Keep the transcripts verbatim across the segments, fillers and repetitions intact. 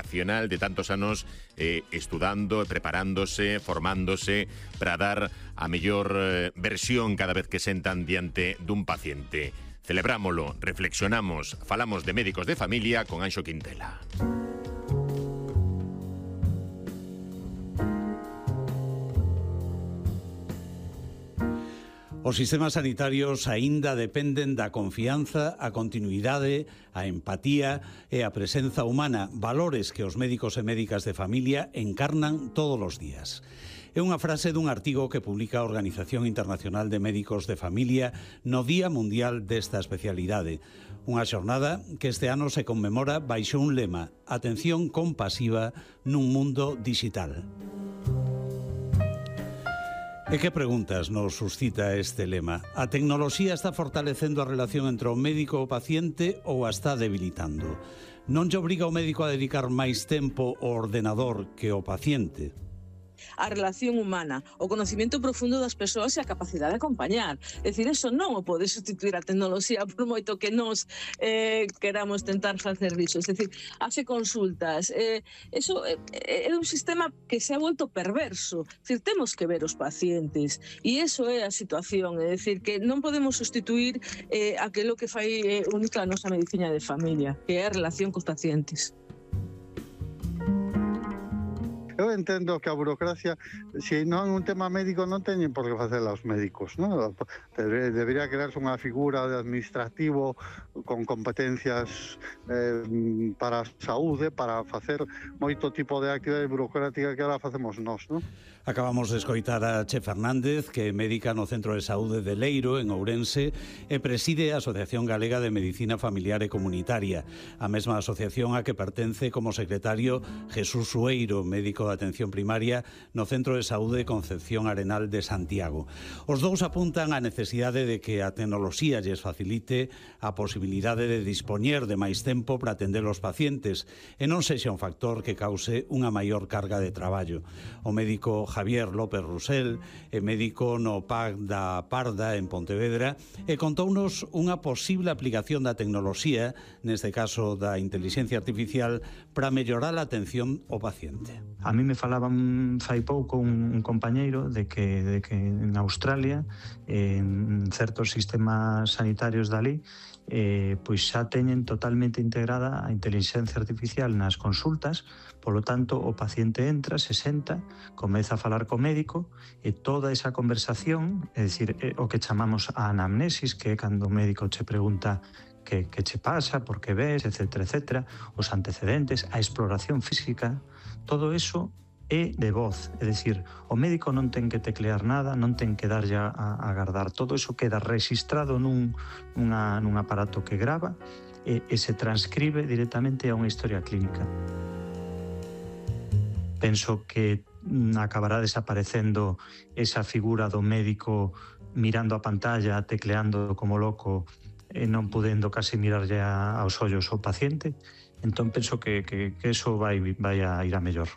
vocacional de tantos anos eh, estudando, preparándose, formándose para dar a mellor eh, versión cada vez que sentan diante dun paciente. Celebrámolo, reflexionamos, falamos de médicos de familia con Anxo Quintela. Os sistemas sanitarios aínda dependen da confianza, a continuidade, a empatía e a presenza humana, valores que os médicos e médicas de familia encarnan todos os días. É unha frase dun artigo que publica a Organización Internacional de Médicos de Familia no Día Mundial desta especialidade. Unha xornada que este ano se conmemora baixo un lema: atención compasiva nun mundo digital. E que preguntas nos suscita este lema? A tecnoloxía está fortalecendo a relación entre o médico e o paciente ou a está debilitando? Non lle obriga o médico a dedicar máis tempo ao ordenador que ao paciente? A relación humana, o conocimiento profundo das persoas e a capacidade de acompañar. É dicir, eso non o pode sustituir a tecnoloxía por moito que nos eh, queramos tentar facer diso. É dicir, hace consultas. Eh, eso é, é un sistema que se ha vuelto perverso. É dicir, temos que ver os pacientes. E eso é a situación. É dicir, que non podemos sustituir eh, aquilo que fai eh, única a nosa medicina de familia, que é a relación cos pacientes. Eu entendo que a burocracia, se non é un tema médico, non teñen por que facela os médicos, non? Debería crearse unha figura de administrativo con competencias eh, para a saúde, para facer moito tipo de actividade burocrática que ahora facemos nós, non? Acabamos de escoitar a Che Fernández, que é médica no Centro de Saúde de Leiro, en Ourense, e preside a Asociación Galega de Medicina Familiar e Comunitaria, a mesma asociación a que pertence como secretario Jesús Sueiro, médico de atención primaria no Centro de Saúde Concepción Arenal de Santiago. Os dous apuntan á necesidade de que a tecnoloxía lles facilite a posibilidade de dispoñer de máis tempo para atender os pacientes e non sexa un factor que cause unha maior carga de traballo. O médico Javier López Rusel é médico no P A C da Parda en Pontevedra e contounos unha posible aplicación da tecnoloxía, neste caso da inteligencia artificial, para mellorar a atención ao paciente. A mí me falaban fai pouco un, un compañeiro de que, de que en Australia, en certos sistemas sanitarios dali, eh, pois xa teñen totalmente integrada a inteligencia artificial nas consultas. Polo tanto, o paciente entra, se senta, comeza a falar co médico e toda esa conversación, é dicir, o que chamamos a anamnesis, que é cando o médico che pregunta que, que che pasa, por que ves, etcétera, etcétera, os antecedentes, a exploración física, todo eso é de voz, é dicir, o médico non ten que teclear nada, non ten que darlle a, a agardar, todo eso queda registrado nun, nunha, nun aparato que grava e, e se transcribe directamente a unha historia clínica. Penso que acabará desaparecendo esa figura do médico mirando a pantalla, tecleando como loco e non podendo casi mirarlle a, aos ollos ao paciente. Entón penso que, que, que eso vai, vai a ir a mellor.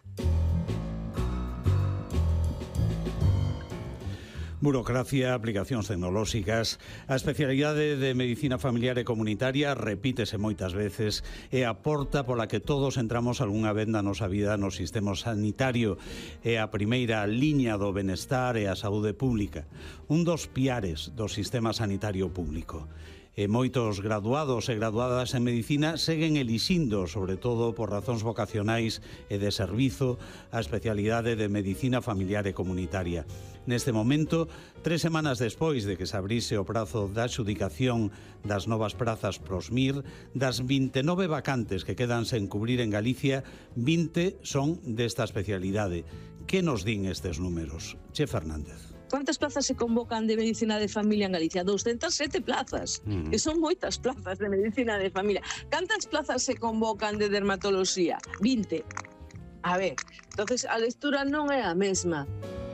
Burocracia, aplicacións tecnolóxicas, a especialidade de medicina familiar e comunitaria repítese moitas veces e a porta pola que todos entramos algunha vez na nosa vida no sistema sanitario. É a primeira liña do benestar e a saúde pública, un dos piares do sistema sanitario público. E moitos graduados e graduadas en medicina seguen elixindo, sobre todo por razóns vocacionais e de servizo, a especialidade de medicina familiar e comunitaria. Neste momento, tres semanas despois de que se abrise o prazo da adxudicación das novas prazas Prosmir, das vinte e nove vacantes que quedan sen cubrir en Galicia, vinte son desta especialidade. Que nos din estes números? Che Fernández. Cantas plazas se convocan de medicina de familia en Galicia? doscientas sete plazas, mm. que son moitas plazas de medicina de familia. Cantas plazas se convocan de dermatoloxía? vinte. A ver, entonces a lectura non é a mesma.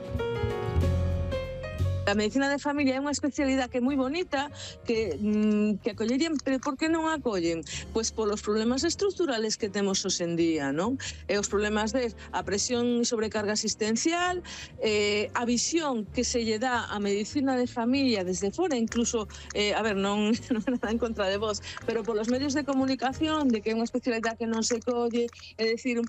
A medicina de familia é unha especialidade que é moi bonita, que, mmm, que acollerían, pero por que non a acollen? Pois polos problemas estructurales que temos hoxe en día, non? E os problemas de a presión e sobrecarga asistencial, eh, a visión que se lle dá a medicina de familia desde fora, incluso, eh, a ver, non, non é nada en contra de vos, pero polos medios de comunicación, de que é unha especialidade que non se colle, é dicir,